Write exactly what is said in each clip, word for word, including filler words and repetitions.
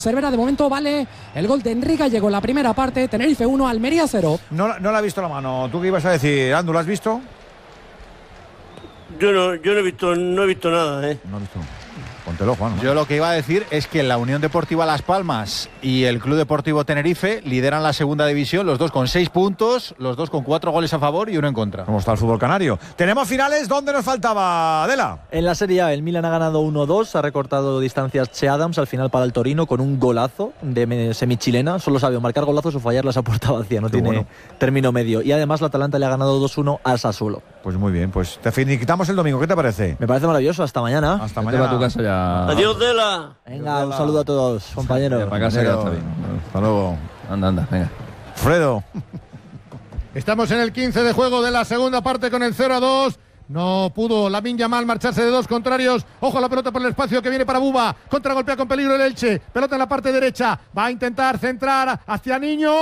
Cervera de momento vale el gol de Enrique Gallego en la primera parte. Tenerife uno, Almería cero. No, no le ha visto la mano. ¿Tú qué ibas a decir, Andu? ¿Lo has visto? Yo no, yo no he visto, no he visto nada, ¿eh? No he visto. Póntelo, Juan. Yo lo que iba a decir es que la Unión Deportiva Las Palmas y el Club Deportivo Tenerife lideran la segunda división, los dos con seis puntos, los dos con cuatro goles a favor y uno en contra. ¿Cómo está el fútbol canario? Tenemos finales. ¿Dónde nos faltaba, Adela? En la Serie A, el Milan ha ganado uno dos, ha recortado distancias Che Adams al final para el Torino con un golazo de semichilena. Solo sabe marcar golazos o fallarlas a puerta vacía, no Qué tiene bueno. término medio. Y además la Atalanta le ha ganado dos uno al Sassuolo. Pues muy bien, pues te finiquitamos el domingo. ¿Qué te parece? Me parece maravilloso, hasta mañana. Hasta Vete mañana. para tu casa ya. Adiós, Dela. Venga, un saludo a todos, compañeros. Para casa ya está bien. Hasta luego. Anda, anda, venga. Fredo. Estamos en el quince de juego de la segunda parte con el cero a dos. No pudo Lamine Yamal marcharse de dos contrarios. Ojo a la pelota por el espacio que viene para Buba. Contragolpea con peligro el Elche. Pelota en la parte derecha. Va a intentar centrar hacia Niño.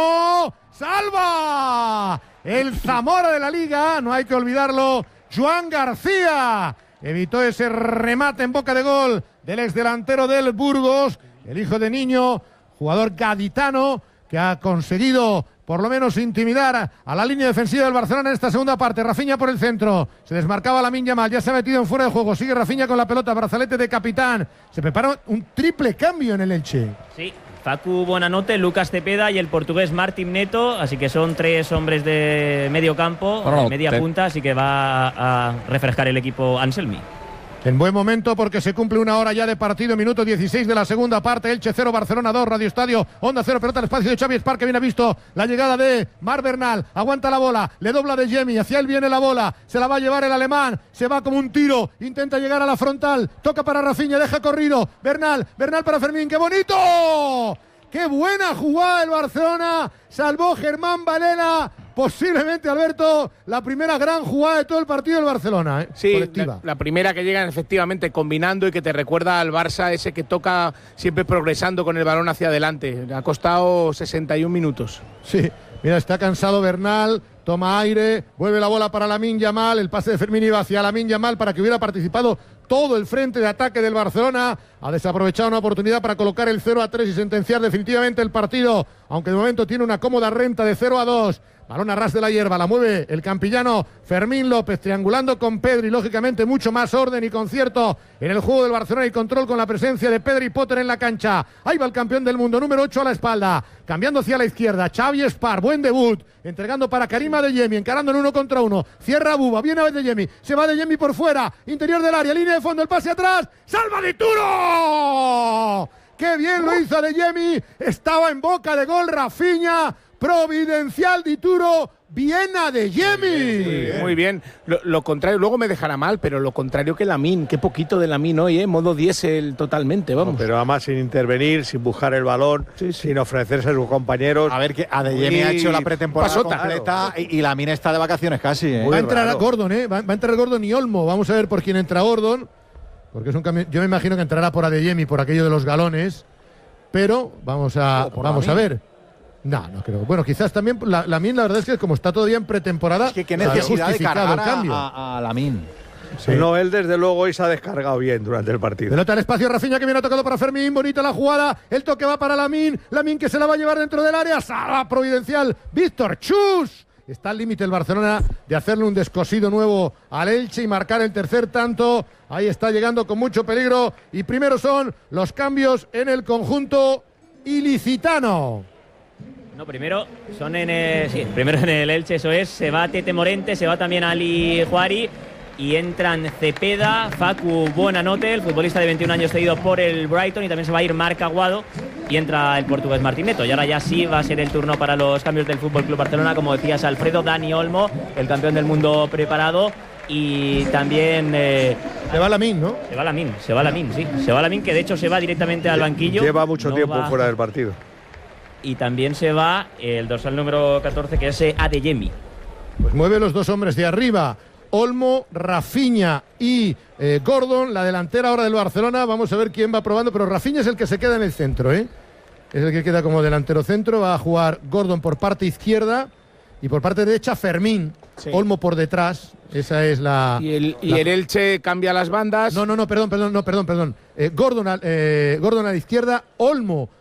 ¡Salva! El Zamora de la Liga. No hay que olvidarlo. Joan García. Evitó ese remate en boca de gol del exdelantero del Burgos. El hijo de Niño. Jugador gaditano que ha conseguido por lo menos intimidar a la línea defensiva del Barcelona en esta segunda parte. Rafinha por el centro, se desmarcaba Lamine Yamal, ya se ha metido en fuera de juego, sigue Rafinha con la pelota, brazalete de capitán, se prepara un triple cambio en el Elche. Sí, Facu Bonanote, Lucas Cepeda y el portugués Martín Neto, así que son tres hombres de medio campo, Bueno, de media te... punta, así que va a refrescar el equipo Anselmi. En buen momento porque se cumple una hora ya de partido, minuto dieciséis de la segunda parte. Elche cero, Barcelona dos, Radio Estadio, Onda cero, pelota al espacio de Xavi Esparza, que bien ha visto la llegada de Mar Bernal, aguanta la bola, le dobla de Yemi, hacia él viene la bola, se la va a llevar el alemán, se va como un tiro, intenta llegar a la frontal, toca para Rafinha, deja corrido, Bernal, Bernal para Fermín, ¡qué bonito! ¡Qué buena jugada del Barcelona! Salvó Germán Varela. Posiblemente, Alberto, la primera gran jugada de todo el partido del Barcelona, ¿eh? Sí, Colectiva. la, la primera que llegan efectivamente combinando y que te recuerda al Barça, ese que toca siempre progresando con el balón hacia adelante. Le ha costado sesenta y un minutos. Sí, mira, está cansado Bernal, toma aire, vuelve la bola para Lamine Yamal, el pase de Fermín iba hacia Lamine Yamal para que hubiera participado todo el frente de ataque del Barcelona. Ha desaprovechado una oportunidad para colocar el cero a tres y sentenciar definitivamente el partido, aunque de momento tiene una cómoda renta de cero a dos. Balón a ras de la hierba, la mueve el campillano Fermín López, triangulando con Pedri, lógicamente mucho más orden y concierto en el juego del Barcelona y control con la presencia de Pedri Potter en la cancha. Ahí va el campeón del mundo, número ocho a la espalda, cambiando hacia la izquierda, Xavi Esparza, buen debut, entregando para Karim Adeyemi, encarando en uno contra uno, cierra Buba, viene Adeyemi, se va Adeyemi por fuera, interior del área, línea de fondo, el pase atrás, ¡salva de Turo! ¡Qué bien lo hizo Adeyemi! Estaba en boca de gol Rafinha, providencial de Turo, bien Adeyemi. Sí, muy bien. Lo, lo contrario, luego me dejará mal, pero lo contrario que Lamine, qué poquito de Lamine hoy, ¿eh? Modo diésel totalmente, vamos. No, pero además sin intervenir, sin buscar el balón, sí, sí. sin ofrecerse a sus compañeros. A ver, que Adeyemi Muy ha hecho la pretemporada pasota. completa Claro. y, y Lamine está de vacaciones casi, ¿eh? Va a entrar raro. Gordon, ¿eh? Va, va a entrar Gordon y Olmo. Vamos a ver por quién entra Gordon. Porque es un cambio. Yo me imagino que entrará por Adeyemi, por aquello de los galones. Pero vamos a, vamos a ver. No, no creo. Bueno, quizás también la, Lamine, la verdad es que como está todavía en pretemporada, Es que qué se había necesidad de justificado cargar el cambio. a, a, a Lamine. Sí. No, él desde luego hoy se ha descargado bien durante el partido. Pelota al espacio, Rafinha que viene tocado para Fermín, bonita la jugada, el toque va para Lamine, Lamine que se la va a llevar dentro del área, salva providencial, Víctor Chus. Está al límite el Barcelona de hacerle un descosido nuevo al Elche y marcar el tercer tanto. Ahí está llegando con mucho peligro y primero son los cambios en el conjunto ilicitano. No, primero son en el, sí, primero en el Elche, eso es, se va Tete Morente, se va también Ali Juari y entran Cepeda, Facu Bonanote, el futbolista de veintiún años cedido por el Brighton, y también se va a ir Marc Aguado y entra el portugués Martín Neto. Y ahora ya sí va a ser el turno para los cambios del F C Barcelona, como decías Alfredo, Dani Olmo, el campeón del mundo preparado, y también eh, Se va Lamine, ¿no? se va Lamine, se va Lamine, sí, se va Lamine, que de hecho se va directamente al banquillo. Lleva mucho No tiempo va- fuera del partido. Y también se va el dorsal número catorce, que es eh, Adeyemi. Pues mueve los dos hombres de arriba, Olmo, Rafinha y eh, Gordon, la delantera ahora del Barcelona. Vamos a ver quién va probando, pero Rafinha es el que se queda en el centro, ¿eh? Es el que queda como delantero centro. Va a jugar Gordon por parte izquierda y por parte derecha Fermín. Sí. Olmo por detrás. Esa es la. Y el, y la... el Elche cambia las bandas. No, no, no, perdón, perdón, no, perdón, perdón. Eh, Gordon, a, eh, Gordon a la izquierda, Olmo